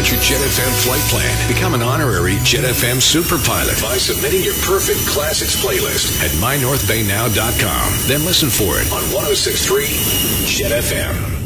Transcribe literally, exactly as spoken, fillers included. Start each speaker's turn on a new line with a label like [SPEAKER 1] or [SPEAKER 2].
[SPEAKER 1] Start your Jet F M flight plan. Become an honorary Jet F M super pilot by submitting your perfect classics playlist at my north bay now dot com. Then listen for it on one oh six point three Jet F M.